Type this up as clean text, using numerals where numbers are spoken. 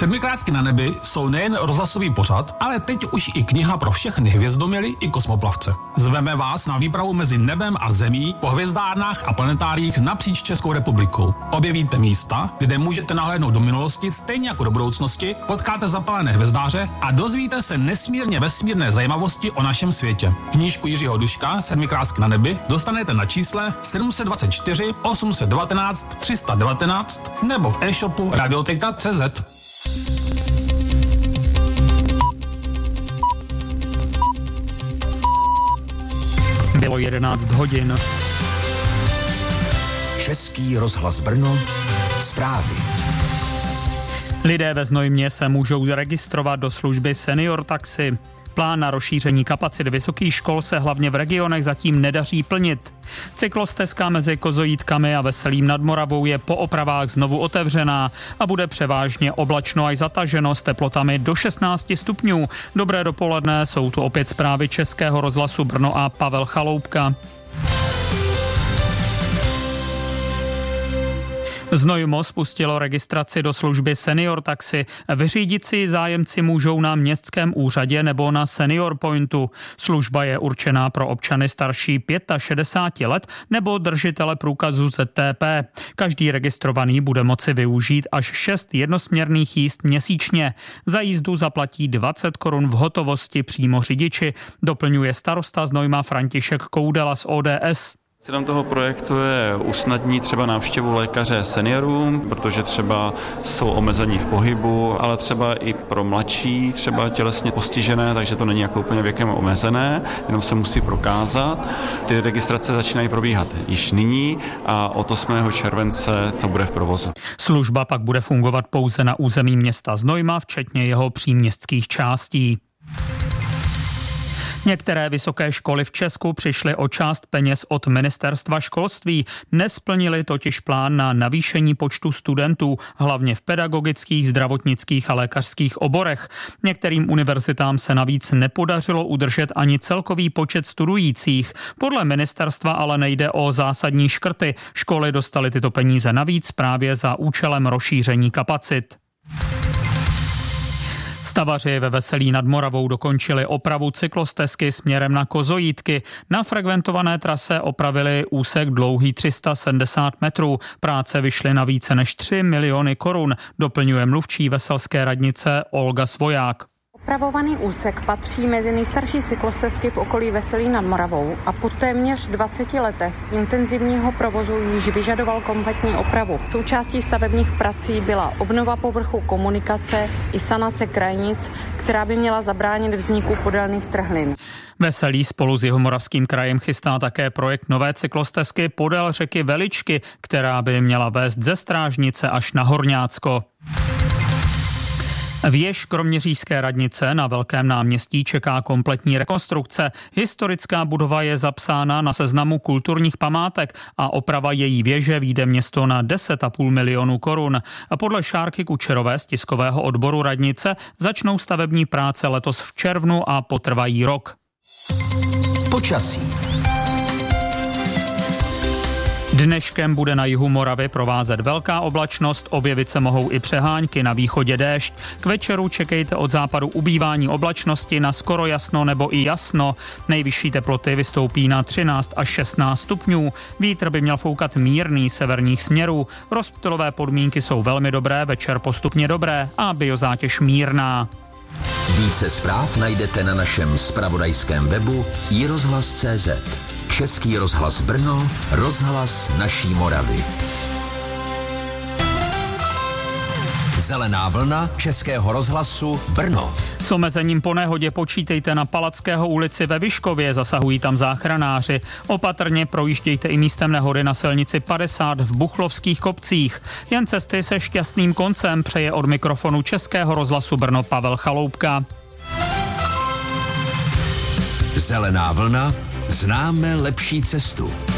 Sedmikrásky na nebi jsou nejen rozhlasový pořad, ale teď už i kniha pro všechny hvězdoměly i kosmoplavce. Zveme vás na výpravu mezi nebem a zemí po hvězdárnách a planetáriích napříč Českou republikou. Objevíte místa, kde můžete nahlédnout do minulosti stejně jako do budoucnosti, potkáte zapalené hvězdáře a dozvíte se nesmírně vesmírné zajímavosti o našem světě. Knížku Jiřího Duška Sedmikrásky na nebi dostanete na čísle 724 819 319 nebo v e-shopu Radioteka.cz. Bylo 11 hodin. Český rozhlas Brno, zprávy. Lidé ve Znojmě se můžou zaregistrovat do služby Senior Taxi. Plán na rozšíření kapacit vysokých škol se hlavně v regionech zatím nedaří plnit. Cyklostezka mezi Kozojítkami a Veselým nad Moravou je po opravách znovu otevřená a bude převážně oblačno až zataženo s teplotami do 16 stupňů. Dobré dopoledne, jsou tu opět zprávy Českého rozhlasu Brno a Pavel Chaloupka. Znojmo spustilo registraci do služby Senior Taxi. Vyřídit si zájemci můžou na městském úřadě nebo na Senior Pointu. Služba je určená pro občany starší 65 let nebo držitele průkazu ZTP. Každý registrovaný bude moci využít až 6 jednosměrných jízd měsíčně. Za jízdu zaplatí 20 korun v hotovosti přímo řidiči, doplňuje starosta Znojma František Koudela z ODS. Cílem toho projektu je usnadnit třeba návštěvu lékaře seniorům, protože třeba jsou omezení v pohybu, ale třeba i pro mladší, třeba tělesně postižené, takže to není jako úplně věkem omezené, jenom se musí prokázat. Ty registrace začínají probíhat již nyní a od 8. července to bude v provozu. Služba pak bude fungovat pouze na území města Znojma, včetně jeho příměstských částí. Některé vysoké školy v Česku přišly o část peněz od ministerstva školství. Nesplnili totiž plán na navýšení počtu studentů, hlavně v pedagogických, zdravotnických a lékařských oborech. Některým univerzitám se navíc nepodařilo udržet ani celkový počet studujících. Podle ministerstva ale nejde o zásadní škrty. Školy dostaly tyto peníze navíc právě za účelem rozšíření kapacit. Stavaři ve Veselí nad Moravou dokončili opravu cyklostezky směrem na Kozojítky. Na frekventované trase opravili úsek dlouhý 370 metrů. Práce vyšly na více než 3 miliony korun, doplňuje mluvčí veselské radnice Olga Svoják. Opravovaný úsek patří mezi nejstarší cyklostezky v okolí Veselí nad Moravou a po téměř 20 letech intenzivního provozu již vyžadoval kompletní opravu. Součástí stavebních prací byla obnova povrchu komunikace i sanace krajnic, která by měla zabránit vzniku podélných trhlin. Veselí spolu s Jihomoravským krajem chystá také projekt nové cyklostezky podél řeky Veličky, která by měla vést ze Strážnice až na Horňácko. Věž kroměřížské radnice na Velkém náměstí čeká kompletní rekonstrukce. Historická budova je zapsána na seznamu kulturních památek a oprava její věže vyjde město na 10,5 milionu korun. A podle Šárky Kučerové z tiskového odboru radnice začnou stavební práce letos v červnu a potrvají rok. Počasí. Dneškem bude na jihu Moravy provázet velká oblačnost, objevit se mohou i přehánky, na východě déšť. K večeru čekejte od západu ubývání oblačnosti na skoro jasno nebo i jasno. Nejvyšší teploty vystoupí na 13 až 16 stupňů. Vítr by měl foukat mírný severních směrů. Rozptylové podmínky jsou velmi dobré, večer postupně dobré a biozátěž mírná. Více zpráv najdete na našem zpravodajském webu iRozhlas.cz. Český rozhlas Brno, rozhlas naší Moravy. Zelená vlna Českého rozhlasu Brno. S omezením po nehodě počítejte na Palackého ulici ve Vyškově, zasahují tam záchranáři. Opatrně projíždějte i místem nehody na silnici 50 v Buchlovských kopcích. Jen cesty se šťastným koncem přeje od mikrofonu Českého rozhlasu Brno Pavel Chaloupka. Zelená vlna, známe lepší cestu.